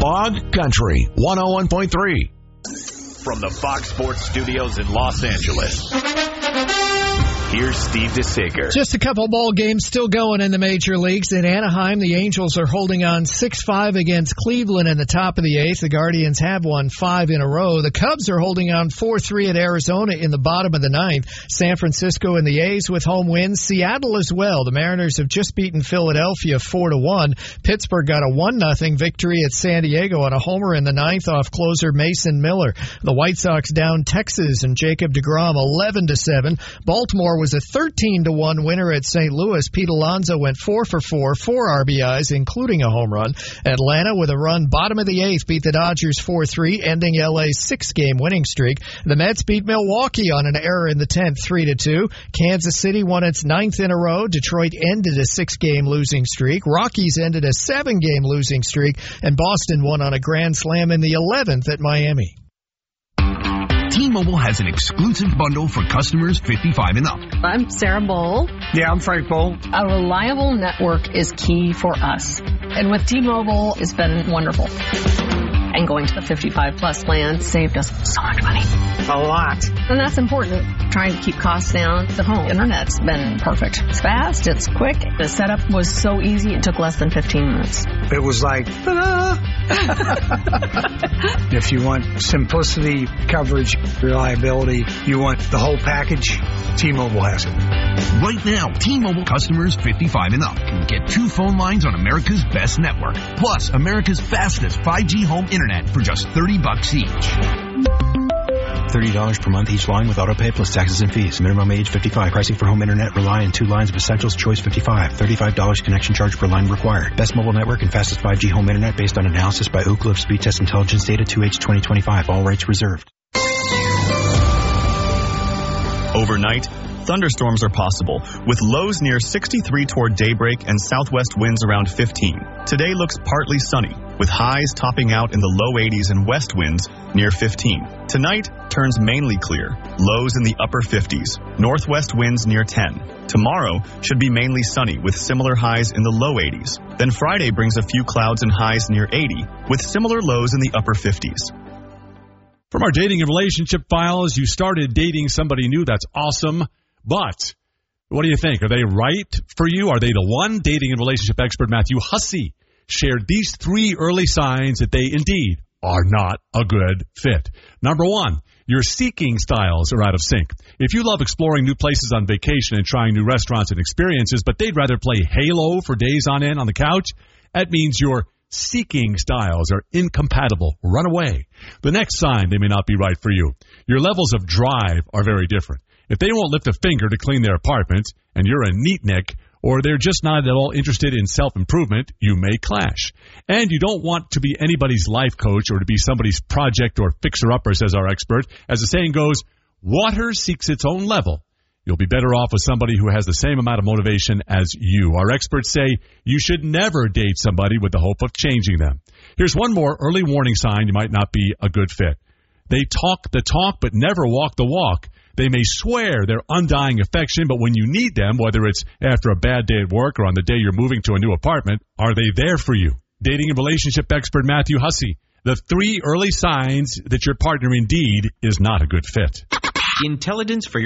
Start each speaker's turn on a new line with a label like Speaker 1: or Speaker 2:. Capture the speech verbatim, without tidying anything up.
Speaker 1: Fog Country one oh one point three.
Speaker 2: From the Fox Sports Studios in Los Angeles, here's Steve DeSager.
Speaker 3: Just a couple ball games still going in the major leagues. In Anaheim, the Angels are holding on six five against Cleveland in the top of the eighth. The Guardians have won five in a row. The Cubs are holding on four three at Arizona in the bottom of the ninth. San Francisco and the A's with home wins. Seattle as well. The Mariners have just beaten Philadelphia four to one. Pittsburgh got a one nothing victory at San Diego on a homer in the ninth off closer Mason Miller. The White Sox down Texas and Jacob deGrom eleven to seven. Baltimore was a thirteen to one winner at Saint Louis. Pete Alonso went four for four, four R B Is, including a home run. Atlanta, with a run bottom of the eighth, beat the Dodgers four three, ending L A's six-game winning streak. The Mets beat Milwaukee on an error in the tenth, three to two. Kansas City won its ninth in a row. Detroit ended a six-game losing streak. Rockies ended a seven-game losing streak. And Boston won on a grand slam in the eleventh at Miami.
Speaker 4: T-Mobile has an exclusive bundle for customers fifty-five and up.
Speaker 5: I'm Sarah Bowl.
Speaker 6: Yeah, I'm Frank Bowl.
Speaker 5: A reliable network is key for us. And with T-Mobile, it's been wonderful. And going to the fifty-five plus plan saved us so much money.
Speaker 6: A lot.
Speaker 5: And that's important. Trying to keep costs down. The home internet's been perfect. It's fast, it's quick. The setup was so easy, it took less than fifteen minutes.
Speaker 6: It was like, ta-da! If you want simplicity, coverage, reliability, you want the whole package, T-Mobile has it.
Speaker 4: Right now, T-Mobile customers fifty-five and up can get two phone lines on America's best network, plus America's fastest five G home internet for just thirty bucks each.
Speaker 7: thirty dollars per month each line with autopay plus taxes and fees. Minimum age fifty-five. Pricing for home internet rely on two lines of Essentials Choice fifty-five. thirty-five dollars connection charge per line required. Best mobile network and fastest five G home internet based on analysis by Oak Cliff Speed Test Intelligence Data two H twenty twenty-five. All rights reserved.
Speaker 8: Overnight, thunderstorms are possible, with lows near sixty-three toward daybreak and southwest winds around fifteen. Today looks partly sunny, with highs topping out in the low eighties and west winds near fifteen. Tonight turns mainly clear, lows in the upper fifties, northwest winds near ten. Tomorrow should be mainly sunny, with similar highs in the low eighties. Then Friday brings a few clouds and highs near eighty, with similar lows in the upper fifties.
Speaker 9: From our dating and relationship files, you started dating somebody new. That's awesome. But what do you think? Are they right for you? Are they the one? Dating and relationship expert Matthew Hussey shared these three early signs that they indeed are not a good fit. Number one, your seeking styles are out of sync. If you love exploring new places on vacation and trying new restaurants and experiences, but they'd rather play Halo for days on end on the couch, that means your seeking styles are incompatible. Run away. The next sign they may not be right for you. Your levels of drive are very different. If they won't lift a finger to clean their apartment, and you're a neatnik, or they're just not at all interested in self-improvement, you may clash. And you don't want to be anybody's life coach or to be somebody's project or fixer-upper, says our expert. As the saying goes, water seeks its own level. You'll be better off with somebody who has the same amount of motivation as you. Our experts say you should never date somebody with the hope of changing them. Here's one more early warning sign you might not be a good fit. They talk the talk but never walk the walk. They may swear their undying affection, but when you need them, whether it's after a bad day at work or on the day you're moving to a new apartment, are they there for you? Dating and relationship expert Matthew Hussey. The three early signs that your partner indeed is not a good fit.
Speaker 10: Intelligence for your